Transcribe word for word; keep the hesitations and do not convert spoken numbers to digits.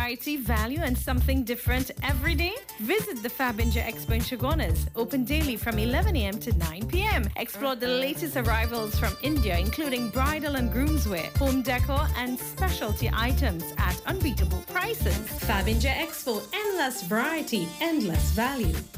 variety, value, and something different every day? Visit the Fabinja Expo in Chaguanas, open daily from eleven a m to nine p m. Explore the latest arrivals from India, including bridal and groomswear, home decor, and specialty items at unbeatable prices. Fabinja Expo, endless variety, endless value.